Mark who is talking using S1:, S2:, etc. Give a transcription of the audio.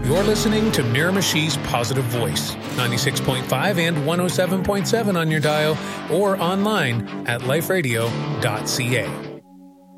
S1: You're listening to Miramichi's Positive Voice, 96.5 and 107.7 on your dial or online at liferadio.ca.